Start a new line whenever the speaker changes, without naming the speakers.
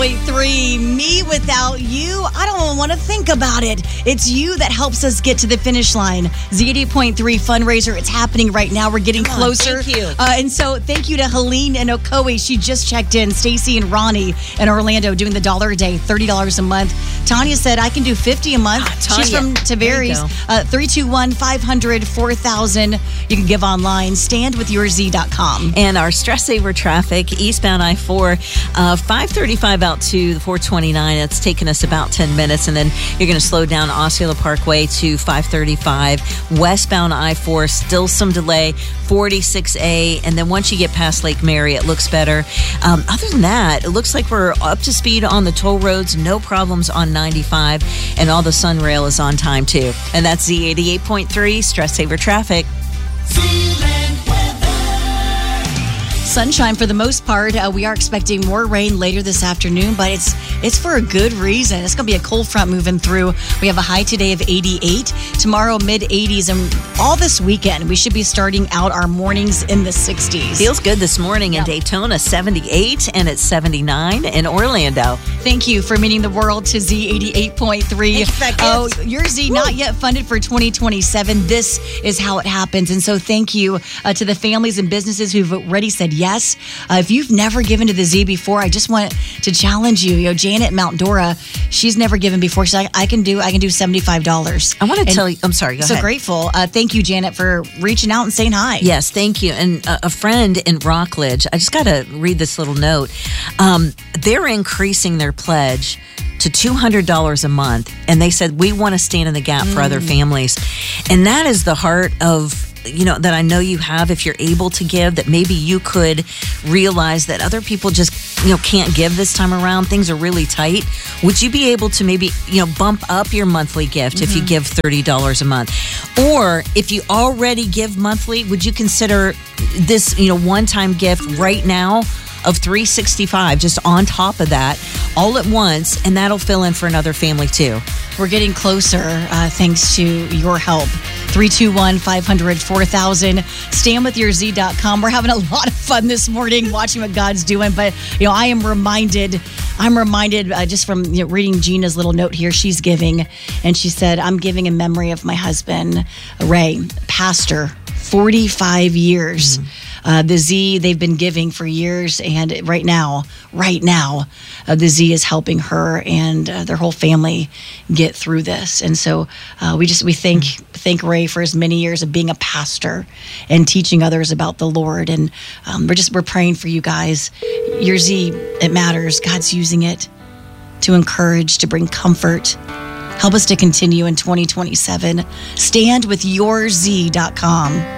88.3, me without you, I don't want to think about it. It's you that helps us get to the finish line. Z88.3 fundraiser, it's happening right now. We're getting closer.
Thank you.
And so thank you to Helene and Okoe. She just checked in. Stacy and Ronnie in Orlando doing the $1 a day, $30 a month. Tanya said, I can do $50 a month. She's from Tavares. 321-500-4000. You can give online. StandWithYourZ.com.
And our stress saver traffic, eastbound I-4, 535 out to the 429. It's taken us about 10 minutes. And then you're going to slow down Osceola Parkway to 535. Westbound I-4, still some delay, 46A. And then once you get past Lake Mary, it looks better. Other than that, it looks like we're up to speed on the toll roads. No problems on 95. And all the Sunrail is on time, too. And that's Z88.3 stress saver traffic.
Sunshine for the most part. We are expecting more rain later this afternoon, but it's for a good reason. It's going to be a cold front moving through. We have a high today of 88. Tomorrow, mid-80s. And all this weekend, we should be starting out our mornings in the 60s.
Feels good this morning in Daytona, 78, and it's 79 in Orlando.
Thank you for meeting the world to Z88.3. Oh, your Z not yet funded for 2027. This is how it happens. And so thank you to the families and businesses who've already said yes. If you've never given to the Z before, I just want to challenge you. You know, Janet Mount Dora, she's never given before. She's like, I can do $75.
I want to tell you, I'm sorry, go ahead.
So grateful. Thank you, Janet, for reaching out and saying hi.
Yes, thank you. And a friend in Rockledge, I just got to read this little note. They're increasing their pledge to $200 a month. And they said, we want to stand in the gap for other families. And that is the heart of, that I know you have, if you're able to give, that maybe you could realize that other people just, can't give this time around. Things are really tight. Would you be able to maybe, bump up your monthly gift if you give $30 a month? Or if you already give monthly, would you consider this, one-time gift right now of $365 just on top of that all at once, and that'll fill in for another family too.
We're getting closer thanks to your help. 321-500-4000. StandWithYourZ.com. We're having a lot of fun this morning watching what God's doing. But, I'm reminded just from reading Gina's little note here. She's giving, and she said, I'm giving in memory of my husband, Ray, pastor, 45 years. The Z, they've been giving for years, and right now, the Z is helping her and their whole family get through this. And so we thank Ray for his many years of being a pastor and teaching others about the Lord. And we're praying for you guys. Your Z, it matters. God's using it to encourage, to bring comfort. Help us to continue in 2027. StandWithYourZ.com.